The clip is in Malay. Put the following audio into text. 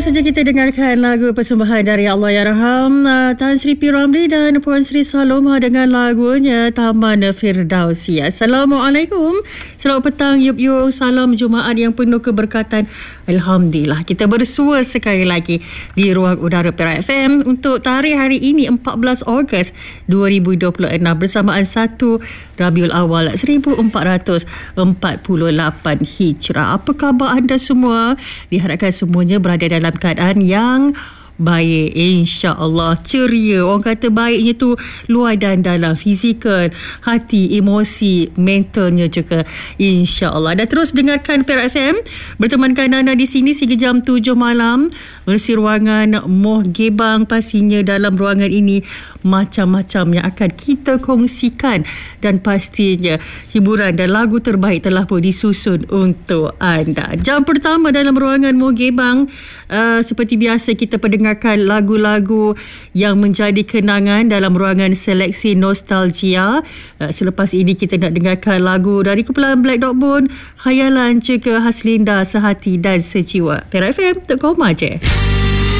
saja kita dengarkan lagu persembahan dari Allahyarham Tan Sri P. Ramlee dan Puan Sri Salomah dengan lagunya Taman Firdausi. Assalamualaikum. Selamat petang Yup Yung. Salam Jumaat yang penuh keberkatan. Alhamdulillah, kita bersua sekali lagi di Ruang Udara Perak FM untuk tarikh hari ini 14 Ogos 2026 bersamaan 1 Rabiul Awal 1448 Hijrah. Apa khabar anda semua? Diharapkan semuanya berada dalam keadaan yang baik, insya-Allah, ceria. Orang kata baiknya tu luar dan dalam, fizikal, hati, emosi, mentalnya juga, insya-Allah. Dan terus dengarkan Perak FM, bertemankan anda di sini sehingga jam 7 malam. Versi ruangan Moh Gebang, pastinya dalam ruangan ini macam-macam yang akan kita kongsikan dan pastinya hiburan dan lagu terbaik telah pun disusun untuk anda. Jam pertama dalam ruangan Moh Gebang, seperti biasa kita pendengarkan lagu-lagu yang menjadi kenangan dalam ruangan seleksi nostalgia. Selepas ini kita nak dengarkan lagu dari kumpulan Black Dog Bone, Khayalan juga Haslinda, Sehati dan Sejiwa. Perak FM, Tok Koma je.